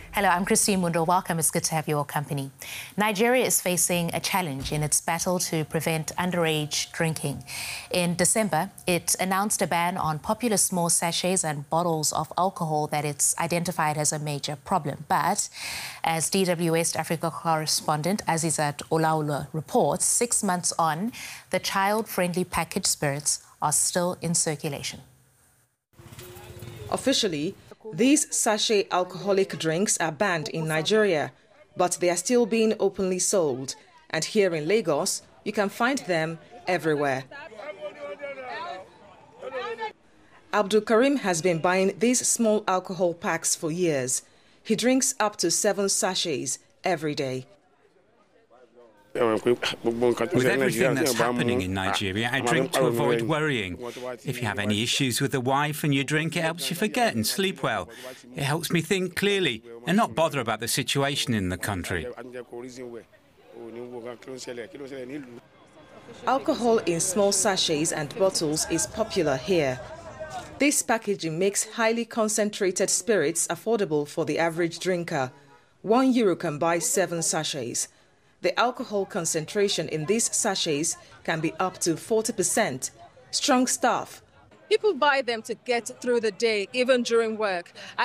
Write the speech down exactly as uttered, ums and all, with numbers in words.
Hello, I'm Christine Mundo. Welcome. It's good to have your company. Nigeria is facing a challenge in its battle to prevent underage drinking. In December, it announced a ban on popular small sachets and bottles of alcohol that it's identified as a major problem. But as D W West Africa correspondent Azizat Olaula reports, six months on, the child-friendly packaged spirits are still in circulation. Officially, these sachet alcoholic drinks are banned in Nigeria, but they are still being openly sold. And here in Lagos, you can find them everywhere. Abdul Karim has been buying these small alcohol packs for years. He drinks up to seven sachets every day. With everything that's happening in Nigeria, I drink to avoid worrying. If you have any issues with the wife and you drink, it helps you forget and sleep well. It helps me think clearly and not bother about the situation in the country. Alcohol in small sachets and bottles is popular here. This packaging makes highly concentrated spirits affordable for the average drinker. One euro can buy seven sachets. The alcohol concentration in these sachets can be up to forty percent. Strong stuff. People buy them to get through the day, even during work. I